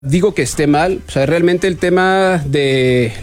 digo que esté mal, o sea, realmente el tema de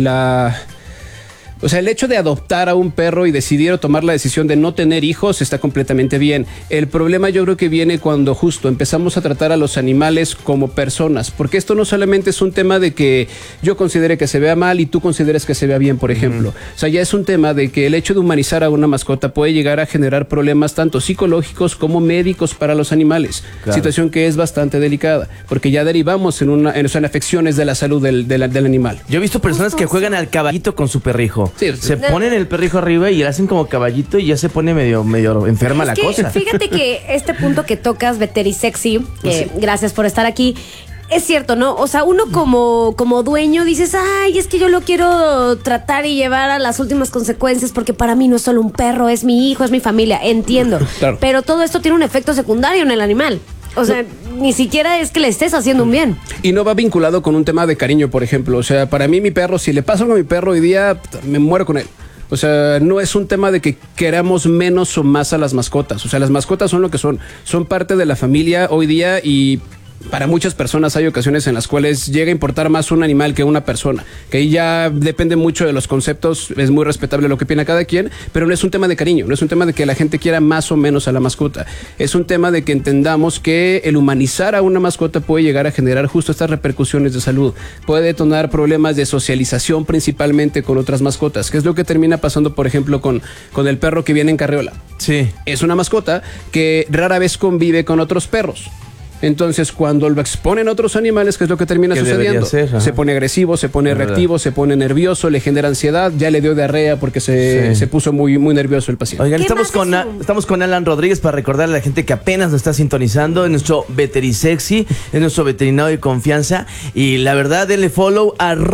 o sea, el hecho de adoptar a un perro y decidir o tomar la decisión de no tener hijos está completamente bien. El problema yo creo que viene cuando justo empezamos a tratar a los animales como personas, porque esto no solamente es un tema de que yo considere que se vea mal y tú consideres que se vea bien, por ejemplo. O sea, ya es un tema de que el hecho de humanizar a una mascota puede llegar a generar problemas tanto psicológicos como médicos para los animales. Claro. Situación que es bastante delicada, porque ya derivamos en afecciones de la salud del animal. Yo he visto personas que juegan al caballito con su perrijo. Sí, se ponen el perrijo arriba y le hacen como caballito y ya se pone medio enferma la cosa. Fíjate que este punto que tocas, Veterisexy, gracias por estar aquí. Es cierto, ¿no? O sea, uno como dueño dices, ay, es que yo lo quiero tratar y llevar a las últimas consecuencias porque para mí no es solo un perro, es mi hijo, es mi familia, entiendo. Claro. Pero todo esto tiene un efecto secundario en el animal. O sea, ni siquiera es que le estés haciendo un bien. Y no va vinculado con un tema de cariño, por ejemplo. O sea, para mí mi perro, si le pasa algo a mi perro hoy día, me muero con él. O sea, no es un tema de que queramos menos o más a las mascotas. O sea, las mascotas son lo que son. Son parte de la familia hoy día y para muchas personas hay ocasiones en las cuales llega a importar más un animal que una persona, que ahí ya depende mucho de los conceptos, es muy respetable lo que opina cada quien, pero no es un tema de cariño, no es un tema de que la gente quiera más o menos a la mascota, es un tema de que entendamos que el humanizar a una mascota puede llegar a generar justo estas repercusiones de salud, puede detonar problemas de socialización principalmente con otras mascotas, que es lo que termina pasando por ejemplo con el perro que viene en carriola. Sí. Es una mascota que rara vez convive con otros perros. Entonces, cuando lo exponen a otros animales, ¿qué es lo que termina sucediendo? Se pone agresivo, se pone reactivo, se pone nervioso, le genera ansiedad, ya le dio diarrea porque se puso muy nervioso el paciente. Oigan, estamos con Alan Rodríguez para recordarle a la gente que apenas nos está sintonizando, es nuestro Veterisexy, es nuestro veterinario de confianza y la verdad, denle follow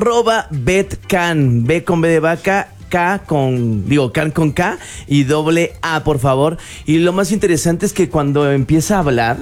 @vetcan, B con B de vaca, can con K y AA, por favor. Y lo más interesante es que cuando empieza a hablar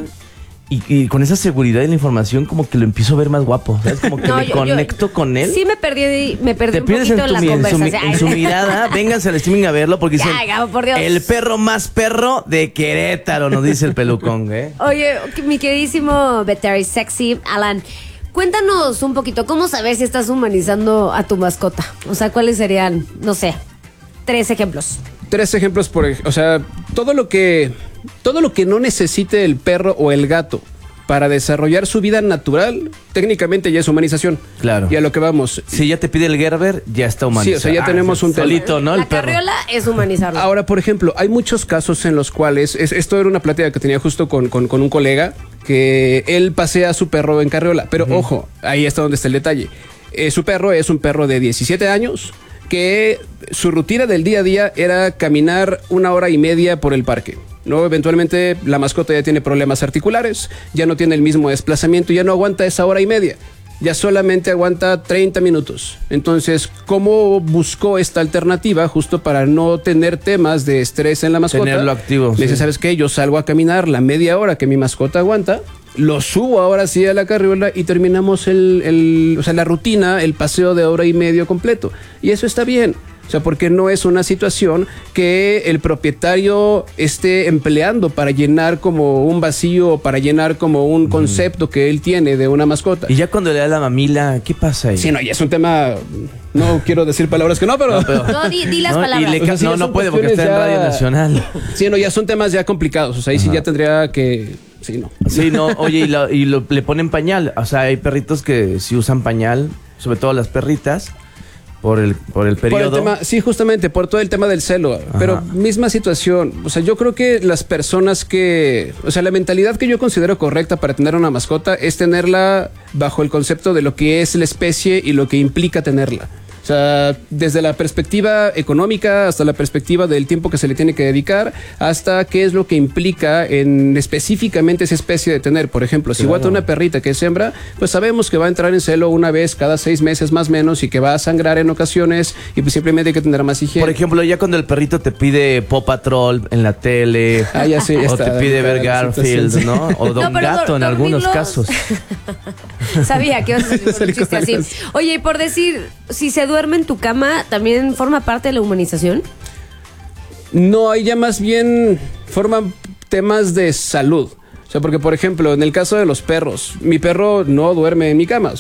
y con esa seguridad de la información, como que lo empiezo a ver más guapo, ¿sabes? Como que me conecto con él. Sí, me perdí un poquito en la conversación. En su mirada, vénganse al streaming a verlo porque dicen, por Dios. El perro más perro de Querétaro, nos dice el pelucón, ¿eh? Oye, mi queridísimo Veterisexy, Alan, cuéntanos un poquito, ¿cómo saber si estás humanizando a tu mascota? O sea, ¿cuáles serían, no sé, 3 ejemplos? 3 ejemplos, o sea, todo lo que no necesite el perro o el gato para desarrollar su vida natural, técnicamente ya es humanización. Claro. Y a lo que vamos. Si ya te pide el Gerber, ya está humanizado. Sí, o sea, ya tenemos un solito, ¿no? La carriola es humanizarlo. Ahora, por ejemplo, hay muchos casos en los cuales, esto era una plática que tenía justo con un colega, que él pasea a su perro en carriola. Pero ojo, ahí está donde está el detalle. Su perro es un perro de 17 años, que su rutina del día a día era caminar 1 hora y media por el parque. ¿No? Eventualmente la mascota ya tiene problemas articulares, ya no tiene el mismo desplazamiento, ya no aguanta esa 1 hora y media, ya solamente aguanta 30 minutos. Entonces, ¿cómo buscó esta alternativa justo para no tener temas de estrés en la mascota? Tenerlo activo. Le dice, ¿sabes qué? Yo salgo a caminar la media hora que mi mascota aguanta, lo subo ahora sí a la carriola y terminamos la rutina, el paseo de 1 hora y media completo. Y eso está bien. O sea, porque no es una situación que el propietario esté empleando para llenar como un vacío o para llenar como un concepto que él tiene de una mascota. Y ya cuando le da la mamila, ¿qué pasa ahí? Sí, no, ya es un tema... No quiero decir palabras que no, pero... No, di las palabras. No puede porque está en Radio Nacional. Sí, no, ya son temas ya complicados. O sea, ahí sí ya tendría que... Sí, no. Sí, no, oye, le ponen pañal. O sea, hay perritos que sí usan pañal, sobre todo las perritas. Por el periodo. Sí, justamente, por todo el tema del celo. Ajá. Pero misma situación. O sea, yo creo que las personas la mentalidad que yo considero correcta para tener una mascota es tenerla bajo el concepto de lo que es la especie y lo que implica tenerla. O sea, desde la perspectiva económica hasta la perspectiva del tiempo que se le tiene que dedicar, hasta qué es lo que implica en específicamente esa especie de tener. Por ejemplo, si guata una perrita que es hembra, pues sabemos que va a entrar en celo 1 vez cada 6 meses más o menos y que va a sangrar en ocasiones y pues simplemente hay que tener más higiene. Por ejemplo, ya cuando el perrito te pide Paw Patrol en la tele, ya sí, o te pide ver Garfield, ¿no? O Don Gato en algunos casos. Sabía que ibas a hacer un chiste así. Oye, y por decir, si se duerme en tu cama, ¿también forma parte de la humanización? No, ahí ya más bien forman temas de salud. O O sea, porque por ejemplo, en el caso de los perros, mi perro no duerme en mi cama.